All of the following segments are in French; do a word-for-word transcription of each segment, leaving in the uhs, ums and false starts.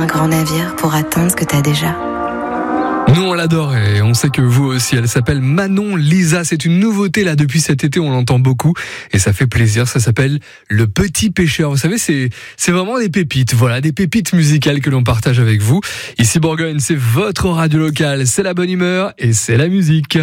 d'un grand navire pour atteindre ce que t'as déjà. Nous on l'adore et on sait que vous aussi. Elle s'appelle Manon Lisa. C'est une nouveauté là depuis cet été, on l'entend beaucoup et ça fait plaisir. Ça s'appelle Le Petit Pêcheur. Vous savez, c'est c'est vraiment des pépites. Voilà, des pépites musicales que l'on partage avec vous. Ici Bourgogne, c'est votre radio locale, c'est la bonne humeur et c'est la musique.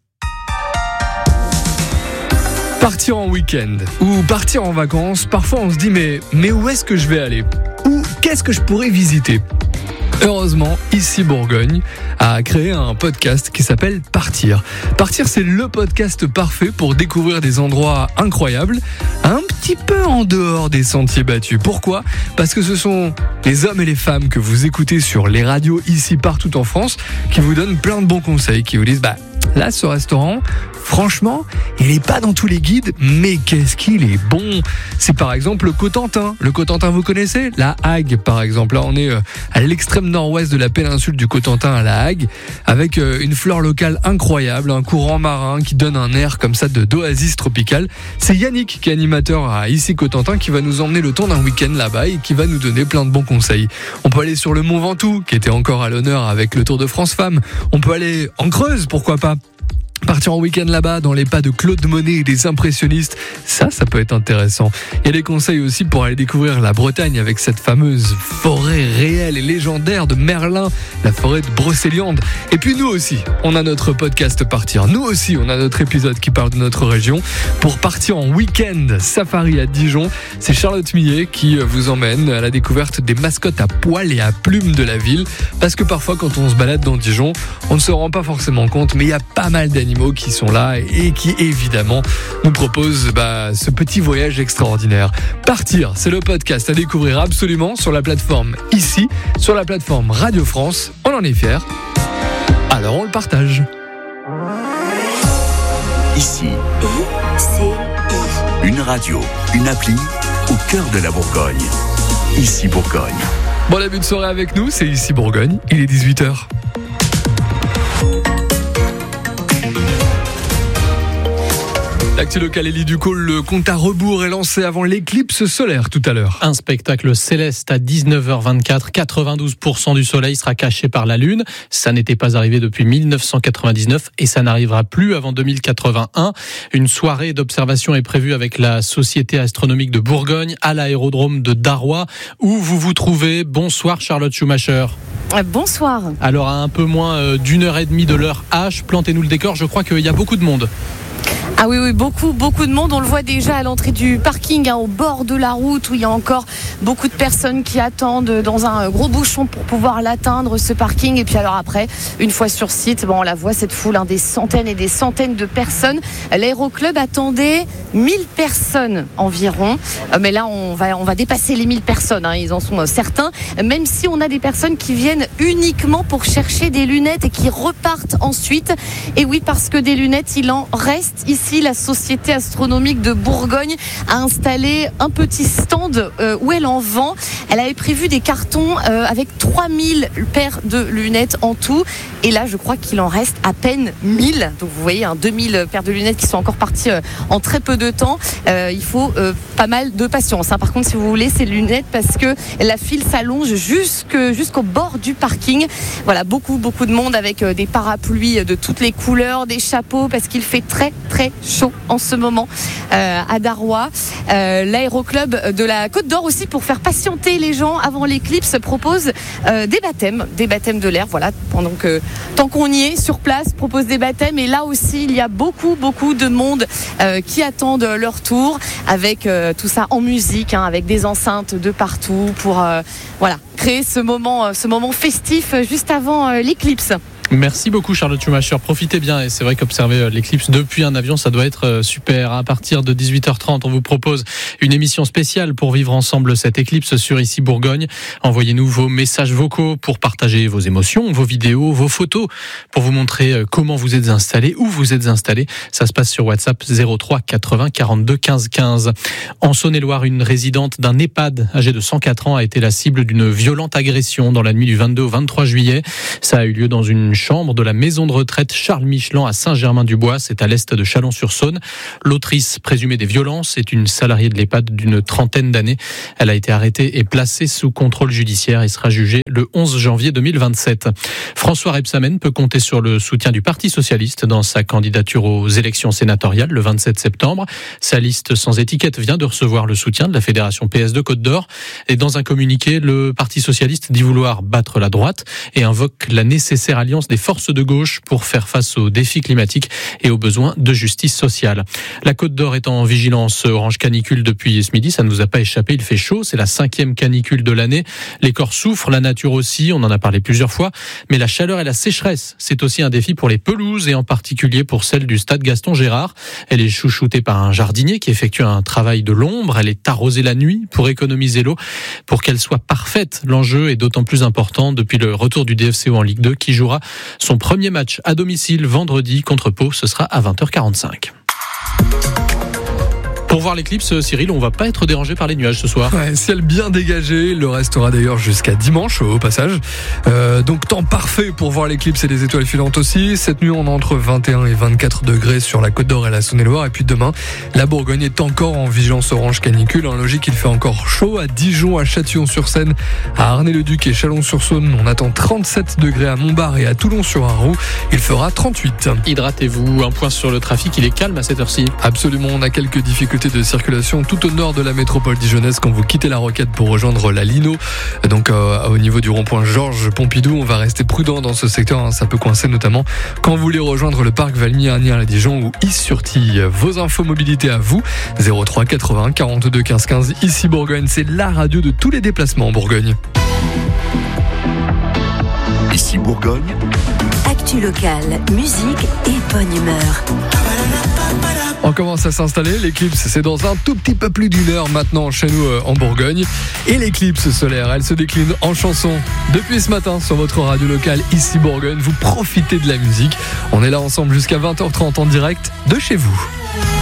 Partir en week-end ou partir en vacances, parfois on se dit mais mais où est-ce que je vais aller ? Ou qu'est-ce que je pourrais visiter ? Heureusement, ici Bourgogne a créé un podcast qui s'appelle Partir. Partir, c'est le podcast parfait pour découvrir des endroits incroyables, un petit peu en dehors des sentiers battus. Pourquoi ? Parce que ce sont les hommes et les femmes que vous écoutez sur les radios ici partout en France qui vous donnent plein de bons conseils, qui vous disent bah là ce restaurant, franchement, il est pas dans tous les guides, mais qu'est-ce qu'il est bon. C'est par exemple le Cotentin. Le Cotentin, vous connaissez ? La Hague, par exemple. Là, on est à l'extrême nord-ouest de la péninsule du Cotentin, à la Hague, avec une flore locale incroyable, un courant marin qui donne un air comme ça de d'oasis tropicale. C'est Yannick, qui est animateur à ici Cotentin, qui va nous emmener le temps d'un week-end là-bas et qui va nous donner plein de bons conseils. On peut aller sur le Mont Ventoux, qui était encore à l'honneur avec le Tour de France Femmes. On peut aller en Creuse, pourquoi pas ? Partir en week-end là-bas dans les pas de Claude Monet et des impressionnistes, ça, ça peut être intéressant. Il y a des conseils aussi pour aller découvrir la Bretagne avec cette fameuse forêt réelle et légendaire de Merlin, la forêt de Brocéliande. Et puis nous aussi, on a notre podcast Partir. Nous aussi, on a notre épisode qui parle de notre région. Pour partir en week-end safari à Dijon, c'est Charlotte Millet qui vous emmène à la découverte des mascottes à poils et à plumes de la ville. Parce que parfois, quand on se balade dans Dijon, on ne se rend pas forcément compte, mais il y a pas mal d'animaux qui sont là et qui évidemment nous proposent bah, ce petit voyage extraordinaire. Partir, c'est le podcast à découvrir absolument sur la plateforme ici, sur la plateforme Radio France. On en est fiers. Alors on le partage. Ici, C'est une radio, une appli au cœur de la Bourgogne. Ici Bourgogne. Bon début de soirée avec nous, c'est ici Bourgogne. Il est dix-huit heures. L'actu locale Élie Ducol, le compte à rebours est lancé avant l'éclipse solaire tout à l'heure. Un spectacle céleste à dix-neuf heures vingt-quatre, quatre-vingt-douze pour cent du soleil sera caché par la lune. Ça n'était pas arrivé depuis mille neuf cent quatre-vingt-dix-neuf et ça n'arrivera plus avant deux mille quatre-vingt-un. Une soirée d'observation est prévue avec la Société astronomique de Bourgogne à l'aérodrome de Darrois où vous vous trouvez. Bonsoir Charlotte Schumacher. Bonsoir. Alors à un peu moins d'une heure et demie de l'heure H, plantez-nous le décor, je crois qu'il y a beaucoup de monde. Ah oui, oui, beaucoup, beaucoup de monde. On le voit déjà à l'entrée du parking, hein, au bord de la route, où il y a encore beaucoup de personnes qui attendent dans un gros bouchon pour pouvoir l'atteindre, ce parking. Et puis alors après, une fois sur site, bon, on la voit, cette foule, hein, des centaines et des centaines de personnes. L'aéroclub attendait mille personnes environ. Mais là, on va, on va dépasser les mille personnes, hein, ils en sont certains. Même si on a des personnes qui viennent uniquement pour chercher des lunettes et qui repartent ensuite. Et oui, parce que des lunettes, il en reste ici. La Société astronomique de Bourgogne a installé un petit stand euh, où elle en vend. Elle avait prévu des cartons euh, avec trois mille paires de lunettes en tout. Et là, je crois qu'il en reste à peine mille. Donc vous voyez, hein, deux mille paires de lunettes qui sont encore parties euh, en très peu de temps. Euh, il faut euh, pas mal de patience. Hein. Par contre, si vous voulez ces lunettes, parce que la file s'allonge jusque, jusqu'au bord du parking. Voilà, beaucoup, beaucoup de monde avec euh, des parapluies de toutes les couleurs, des chapeaux, parce qu'il fait très, très chaud en ce moment euh, à Darrois. Euh, l'aéroclub de la Côte d'Or aussi, pour faire patienter les gens avant l'éclipse, propose euh, des baptêmes, des baptêmes de l'air. Voilà, pendant que tant qu'on y est sur place, propose des baptêmes. Et là aussi, il y a beaucoup, beaucoup de monde euh, qui attendent leur tour, avec euh, tout ça en musique, hein, avec des enceintes de partout pour euh, voilà créer ce moment, ce moment festif juste avant euh, l'éclipse. Merci beaucoup Charlotte Schumacher, profitez bien. Et c'est vrai qu'observer l'éclipse depuis un avion, ça doit être super. À partir de dix-huit heures trente, on vous propose une émission spéciale pour vivre ensemble cette éclipse sur Ici Bourgogne. Envoyez-nous vos messages vocaux pour partager vos émotions, vos vidéos, vos photos, pour vous montrer comment vous êtes installés, où vous êtes installés. Ça se passe sur WhatsApp zéro trois quatre-vingts quarante-deux quinze quinze. En Saône-et-Loire, une résidente d'un EHPAD âgée de cent quatre ans a été la cible d'une violente agression dans la nuit du vingt-deux au vingt-trois juillet. Ça a eu lieu dans une chambre de la maison de retraite Charles Michelin à Saint-Germain-du-Bois, c'est à l'est de Chalon-sur-Saône. L'autrice présumée des violences est une salariée de l'EHPAD d'une trentaine d'années. Elle a été arrêtée et placée sous contrôle judiciaire et sera jugée le onze janvier deux mille vingt-sept. François Rebsamen peut compter sur le soutien du Parti socialiste dans sa candidature aux élections sénatoriales le vingt-sept septembre. Sa liste sans étiquette vient de recevoir le soutien de la Fédération P S de Côte d'Or. Et dans un communiqué, le Parti socialiste dit vouloir battre la droite et invoque la nécessaire alliance des forces de gauche pour faire face aux défis climatiques et aux besoins de justice sociale. La Côte d'Or est en vigilance orange canicule depuis ce midi, ça ne nous a pas échappé, il fait chaud, c'est la cinquième canicule de l'année. Les corps souffrent, la nature aussi, on en a parlé plusieurs fois, mais la chaleur et la sécheresse, c'est aussi un défi pour les pelouses et en particulier pour celle du stade Gaston Gérard. Elle est chouchoutée par un jardinier qui effectue un travail de l'ombre, elle est arrosée la nuit pour économiser l'eau, pour qu'elle soit parfaite. L'enjeu est d'autant plus important depuis le retour du D F C O en Ligue deux qui jouera son premier match à domicile vendredi contre Pau, ce sera à vingt heures quarante-cinq. Pour voir l'éclipse, Cyril, on va pas être dérangé par les nuages ce soir. Ouais, ciel bien dégagé, le restera d'ailleurs jusqu'à dimanche au passage. Euh, donc temps parfait pour voir l'éclipse et les étoiles filantes aussi. Cette nuit, on a entre vingt et un et vingt-quatre degrés sur la Côte d'Or et la Saône-et-Loire. Et puis demain, la Bourgogne est encore en vigilance orange canicule. En logique, il fait encore chaud à Dijon, à Châtillon-sur-Seine, à Arnay-le-Duc et Chalon-sur-Saône. On attend trente-sept degrés à Montbard et à Toulon-sur-Arroux. Il fera trente-huit. Hydratez-vous. Un point sur le trafic, il est calme à cette heure-ci. Absolument, on a quelques difficultés de circulation tout au nord de la métropole dijonnaise quand vous quittez la Roquette pour rejoindre la Lino. Donc euh, au niveau du rond-point Georges Pompidou, on va rester prudent dans ce secteur, hein, ça peut coincer notamment quand vous voulez rejoindre le parc Valmy-Arnières-la-Dijon ou Is-sur-Tille. Vos infos mobilité à vous, zéro trois quatre-vingts quarante-deux quinze quinze. Ici Bourgogne, c'est la radio de tous les déplacements en Bourgogne. Ici Bourgogne. Actu locale, musique et bonne humeur. On commence à s'installer, l'éclipse c'est dans un tout petit peu plus d'une heure maintenant chez nous euh, en Bourgogne. Et l'éclipse solaire, elle se décline en chanson depuis ce matin sur votre radio locale Ici Bourgogne. Vous profitez de la musique, on est là ensemble jusqu'à vingt heures trente en direct de chez vous.